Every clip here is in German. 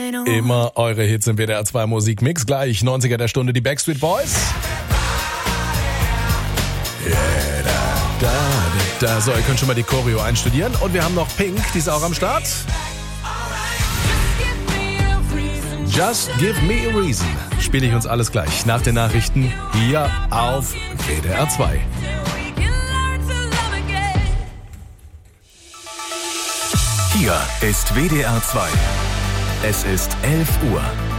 Immer eure Hits im WDR 2 Musikmix. Gleich 90er der Stunde die Backstreet Boys. So, ihr könnt schon mal die Choreo einstudieren. Und wir haben noch Pink, die ist auch am Start. Just Give Me a Reason. Spiele ich uns alles gleich nach den Nachrichten hier auf WDR 2. Hier ist WDR 2. Es ist 11 Uhr.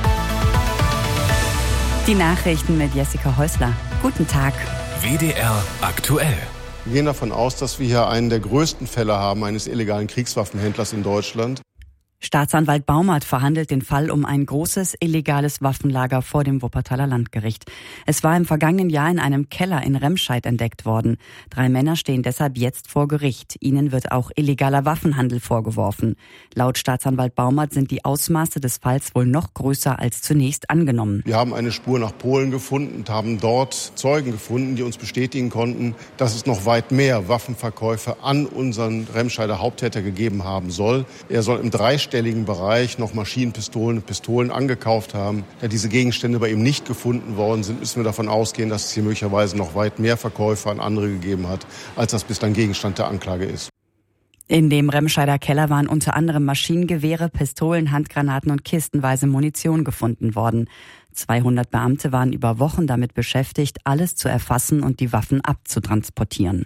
Die Nachrichten mit Jessica Häusler. Guten Tag. WDR aktuell. Wir gehen davon aus, dass wir hier einen der größten Fälle haben eines illegalen Kriegswaffenhändlers in Deutschland. Staatsanwalt Baumert verhandelt den Fall um ein großes illegales Waffenlager vor dem Wuppertaler Landgericht. Es war im vergangenen Jahr in einem Keller in Remscheid entdeckt worden. 3 Männer stehen deshalb jetzt vor Gericht. Ihnen wird auch illegaler Waffenhandel vorgeworfen. Laut Staatsanwalt Baumert sind die Ausmaße des Falls wohl noch größer als zunächst angenommen. Wir haben eine Spur nach Polen gefunden und haben dort Zeugen gefunden, die uns bestätigen konnten, dass es noch weit mehr Waffenverkäufe an unseren Remscheider Haupttäter gegeben haben soll. Er soll im dreistelligen Bereich noch Maschinenpistolen und Pistolen angekauft haben. Da diese Gegenstände bei ihm nicht gefunden worden sind, müssen wir davon ausgehen, dass es hier möglicherweise noch weit mehr Verkäufe an andere gegeben hat, als das bislang Gegenstand der Anklage ist. In dem Remscheider Keller waren unter anderem Maschinengewehre, Pistolen, Handgranaten und kistenweise Munition gefunden worden. 200 Beamte waren über Wochen damit beschäftigt, alles zu erfassen und die Waffen abzutransportieren.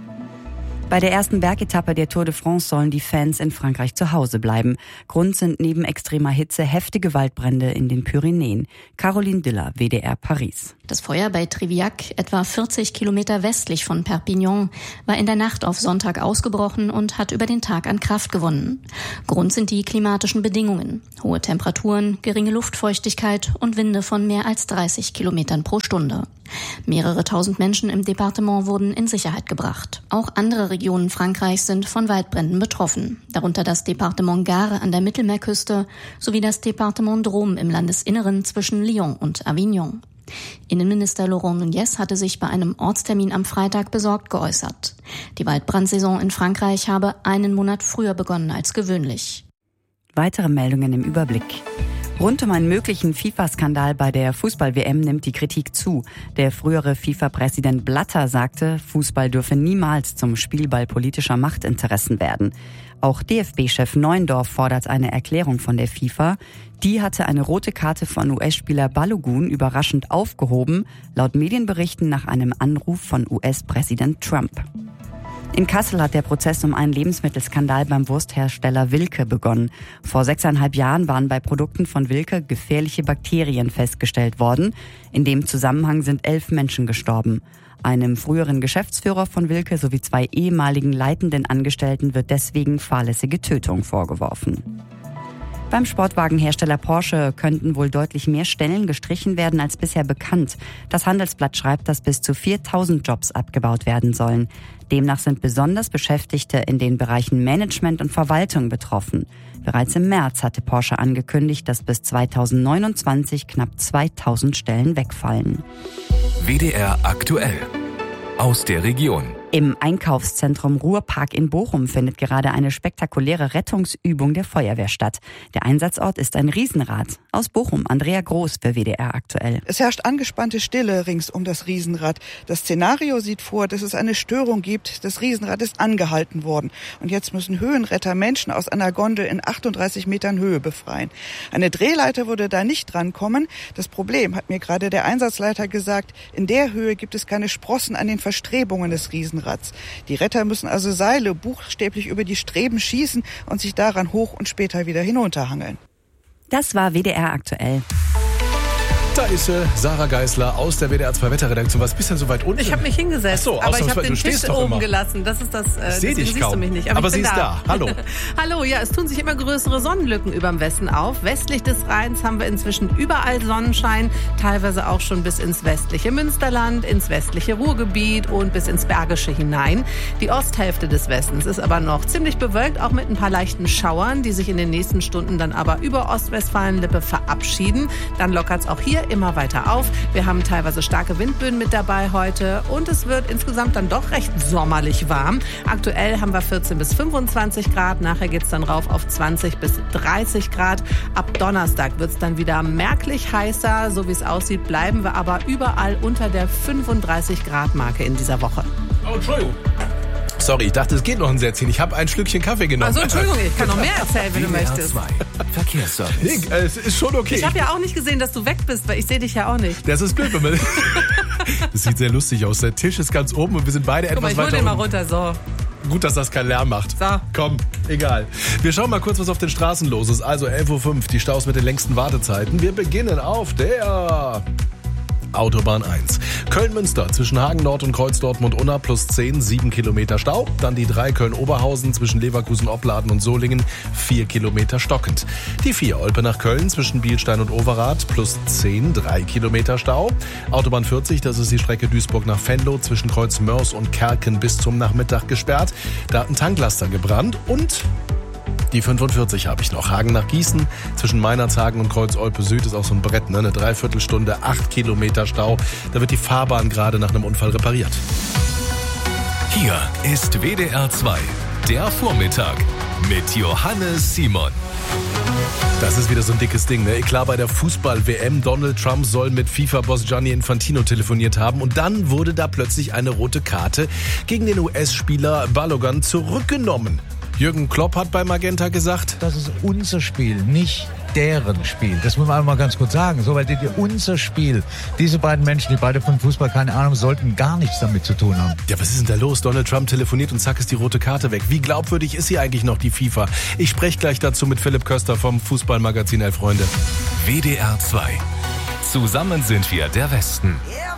Bei der ersten Bergetappe der Tour de France sollen die Fans in Frankreich zu Hause bleiben. Grund sind neben extremer Hitze heftige Waldbrände in den Pyrenäen. Caroline Diller, WDR Paris. Das Feuer bei Triviac, etwa 40 Kilometer westlich von Perpignan, war in der Nacht auf Sonntag ausgebrochen und hat über den Tag an Kraft gewonnen. Grund sind die klimatischen Bedingungen. Hohe Temperaturen, geringe Luftfeuchtigkeit und Winde von mehr als 30 Kilometern pro Stunde. Mehrere tausend Menschen im Departement wurden in Sicherheit gebracht. Auch andere Regionen Frankreichs sind von Waldbränden betroffen, darunter das Departement Gard an der Mittelmeerküste sowie das Departement Drôme im Landesinneren zwischen Lyon und Avignon. Innenminister Laurent Nunez hatte sich bei einem Ortstermin am Freitag besorgt geäußert. Die Waldbrandsaison in Frankreich habe einen Monat früher begonnen als gewöhnlich. Weitere Meldungen im Überblick. Rund um einen möglichen FIFA-Skandal bei der Fußball-WM nimmt die Kritik zu. Der frühere FIFA-Präsident Blatter sagte, Fußball dürfe niemals zum Spielball politischer Machtinteressen werden. Auch DFB-Chef Neuendorf fordert eine Erklärung von der FIFA. Die hatte eine rote Karte von US-Spieler Balogun überraschend aufgehoben, laut Medienberichten nach einem Anruf von US-Präsident Trump. In Kassel hat der Prozess um einen Lebensmittelskandal beim Wursthersteller Wilke begonnen. Vor 6,5 Jahren waren bei Produkten von Wilke gefährliche Bakterien festgestellt worden. In dem Zusammenhang sind 11 Menschen gestorben. Einem früheren Geschäftsführer von Wilke sowie 2 ehemaligen leitenden Angestellten wird deswegen fahrlässige Tötung vorgeworfen. Beim Sportwagenhersteller Porsche könnten wohl deutlich mehr Stellen gestrichen werden als bisher bekannt. Das Handelsblatt schreibt, dass bis zu 4.000 Jobs abgebaut werden sollen. Demnach sind besonders Beschäftigte in den Bereichen Management und Verwaltung betroffen. Bereits im März hatte Porsche angekündigt, dass bis 2029 knapp 2.000 Stellen wegfallen. WDR aktuell. Aus der Region. Im Einkaufszentrum Ruhrpark in Bochum findet gerade eine spektakuläre Rettungsübung der Feuerwehr statt. Der Einsatzort ist ein Riesenrad. Aus Bochum, Andrea Groß für WDR aktuell. Es herrscht angespannte Stille rings um das Riesenrad. Das Szenario sieht vor, dass es eine Störung gibt. Das Riesenrad ist angehalten worden. Und jetzt müssen Höhenretter Menschen aus einer Gondel in 38 Metern Höhe befreien. Eine Drehleiter würde da nicht drankommen. Das Problem, hat mir gerade der Einsatzleiter gesagt, in der Höhe gibt es keine Sprossen an den Verstrebungen des Riesenrads. Die Retter müssen also Seile buchstäblich über die Streben schießen und sich daran hoch und später wieder hinunterhangeln. Das war WDR aktuell. Da ist sie, Sarah Geisler aus der WDR 2 Wetterredaktion. Was bist denn so weit unten? Ich habe mich hingesetzt, aber ich habe den Tisch oben gelassen. Das ist das. Deswegen siehst kaum. Du mich nicht. Aber sie ist da. Hallo. Hallo, ja, es tun sich immer größere Sonnenlücken überm Westen auf. Westlich des Rheins haben wir inzwischen überall Sonnenschein, teilweise auch schon bis ins westliche Münsterland, ins westliche Ruhrgebiet und bis ins Bergische hinein. Die Osthälfte des Westens ist aber noch ziemlich bewölkt, auch mit ein paar leichten Schauern, die sich in den nächsten Stunden dann aber über Ostwestfalen-Lippe verabschieden. Dann lockert es auch hier hier immer weiter auf. Wir haben teilweise starke Windböen mit dabei heute und es wird insgesamt dann doch recht sommerlich warm. Aktuell haben wir 14 bis 25 Grad, nachher geht es dann rauf auf 20 bis 30 Grad. Ab Donnerstag wird es dann wieder merklich heißer. So wie es aussieht, bleiben wir aber überall unter der 35 Grad Marke in dieser Woche. Oh, Entschuldigung. Sorry, ich dachte, es geht noch ein Sätzchen. Ich habe ein Schlückchen Kaffee genommen. Also Entschuldigung, ich kann noch mehr erzählen, wenn du WDR möchtest. 2 Verkehrsservice. Nee, es ist schon okay. Ich habe ja auch nicht gesehen, dass du weg bist, weil ich sehe dich ja auch nicht. Das ist blöd, wenn man... Das sieht sehr lustig aus. Der Tisch ist ganz oben und wir sind beide Guck mal, etwas ich hol weiter den mal unten. runter, so. Gut, dass das keinen Lärm macht. So. Komm, egal. Wir schauen mal kurz, was auf den Straßen los ist. Also 11.05 Uhr, die Staus mit den längsten Wartezeiten. Wir beginnen auf der... Autobahn 1. Köln-Münster zwischen Hagen-Nord und Kreuz Dortmund-Unna plus 10, 7 Kilometer Stau. Dann die 3 Köln-Oberhausen zwischen Leverkusen-Opladen und Solingen, 4 Kilometer stockend. Die 4 Olpe nach Köln zwischen Bielstein und Overath plus 10, 3 Kilometer Stau. Autobahn 40, das ist die Strecke Duisburg nach Venlo zwischen Kreuz Mörs und Kerken bis zum Nachmittag gesperrt. Da hat ein Tanklaster gebrannt und... Die 45 habe ich noch. Hagen nach Gießen zwischen Meinerzhagen und Kreuz-Olpe Süd ist auch so ein Brett, ne? Eine Dreiviertelstunde, 8 Kilometer Stau. Da wird die Fahrbahn gerade nach einem Unfall repariert. Hier ist WDR 2, der Vormittag mit Johannes Simon. Das ist wieder so ein dickes Ding, ne? Klar, bei der Fußball-WM, Donald Trump soll mit FIFA-Boss Gianni Infantino telefoniert haben und dann wurde da plötzlich eine rote Karte gegen den US-Spieler Balogun zurückgenommen. Jürgen Klopp hat bei Magenta gesagt, das ist unser Spiel, nicht deren Spiel. Das muss man einmal ganz kurz sagen. So, weil unser Spiel, diese beiden Menschen, die beide von Fußball keine Ahnung, sollten gar nichts damit zu tun haben. Ja, was ist denn da los? Donald Trump telefoniert und zack ist die rote Karte weg. Wie glaubwürdig ist sie eigentlich noch, die FIFA? Ich spreche gleich dazu mit Philipp Köster vom Fußballmagazin Elf Freunde. WDR 2. Zusammen sind wir der Westen.